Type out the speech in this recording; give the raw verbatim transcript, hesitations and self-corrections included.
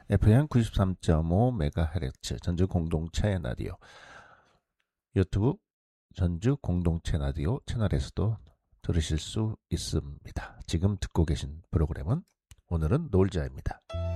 에프엠 구십삼 점 오 메가헤르츠 전주 공동체 라디오, 유튜브 전주 공동체 라디오 채널에서도 들으실 수 있습니다. 지금 듣고 계신 프로그램은 오늘은 놀자입니다.